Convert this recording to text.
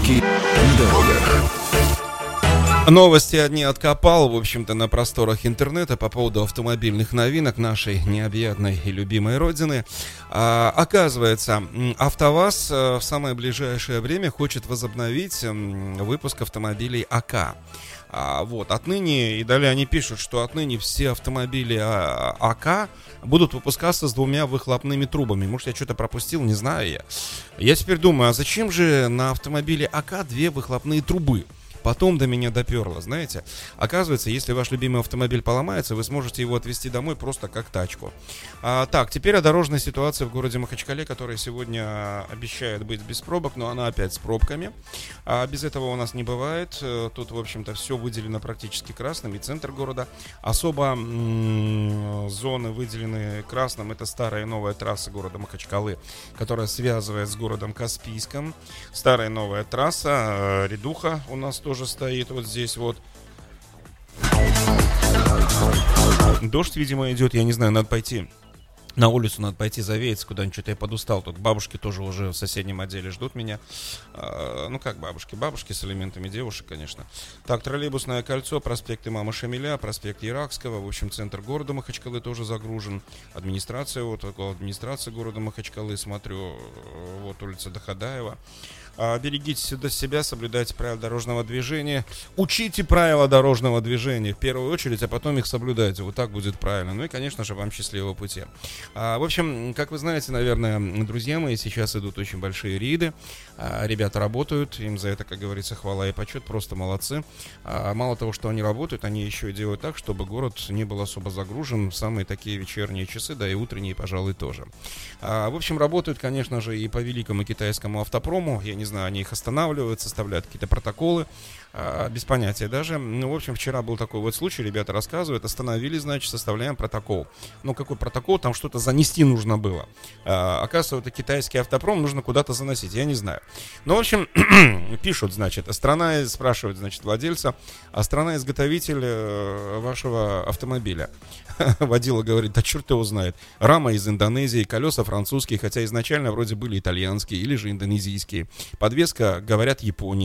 Новости на дорогах. Новости одни откопал, в общем-то, на просторах интернета по поводу автомобильных новинок нашей необъятной и любимой родины. Оказывается, АвтоВАЗ в самое ближайшее время хочет возобновить выпуск автомобилей АК. Отныне, и далее они пишут, что отныне все автомобили АК будут выпускаться с двумя выхлопными трубами. Может, я что-то пропустил, не знаю я. Я теперь думаю, а зачем же на автомобиле АК две выхлопные трубы? Потом до меня доперло, знаете. Оказывается, если ваш любимый автомобиль поломается, вы сможете его отвезти домой просто как тачку. Так, теперь о дорожной ситуации в городе Махачкале, которая сегодня обещает быть без пробок, но она опять с пробками. Без этого у нас не бывает. Тут, в общем-то, все выделено практически красным, и центр города. Особо зоны выделены красным. Это старая и новая трасса города Махачкалы, которая связывает с городом Каспийском. Старая и новая трасса, Редуха у нас тоже стоит вот здесь вот. Дождь, видимо, идет, я не знаю, надо пойти на улицу, надо пойти завеяться куда-нибудь, что-то я подустал. Тут бабушки тоже уже в соседнем отделе ждут меня. Как бабушки? Бабушки с элементами девушек, конечно. Так, троллейбусное кольцо, проспект Имама Шамиля, проспект Яракского. В общем, центр города Махачкалы тоже загружен. Администрация, вот около администрации города Махачкалы, смотрю, вот улица Доходаева. Берегите себя, соблюдайте правила дорожного движения. Учите правила дорожного движения в первую очередь, а потом их соблюдайте. Вот так будет правильно. Ну и, конечно же, вам счастливого пути. В общем, как вы знаете, наверное, друзья мои, сейчас идут очень большие рейды. Ребята работают, им за это, как говорится, хвала и почет, просто молодцы. Мало того, что они работают, они еще и делают так, чтобы город не был особо загружен в самые такие вечерние часы, да и утренние, пожалуй, тоже. В общем, работают, конечно же, и по великому китайскому автопрому. Я не знаю, они их останавливают, составляют какие-то протоколы, без понятия даже. В общем, вчера был такой вот случай, ребята рассказывают, остановились, значит, составляем протокол. Какой протокол? Там что-то занести нужно было. Оказывается, это китайский автопром, нужно куда-то заносить, я не знаю. В общем, пишут, значит, спрашивают, значит, владельца, страна-изготовитель вашего автомобиля. Водила говорит, да черт его знает. Рама из Индонезии, колеса французские, хотя изначально вроде были итальянские или же индонезийские. Подвеска, говорят, Японии.